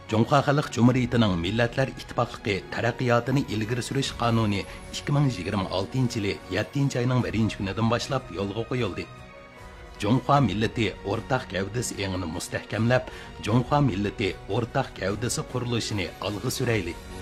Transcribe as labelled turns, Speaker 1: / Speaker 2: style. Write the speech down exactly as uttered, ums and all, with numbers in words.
Speaker 1: Cumhuriyet Xalq Cumhuriyetining Millatlar İttifaqlığı taraqqiyotini ilgari surish qonuni ikki ming yigirma oltinchi yili yettinchi oyning birinchi kunidan boshlab yo'lga qo'yildi. Cumhuriyet millati o'rtaq gavdasi engini mustahkamlab, Cumhuriyet millati o'rtaq gavdasi qurilishini olg'a surayli.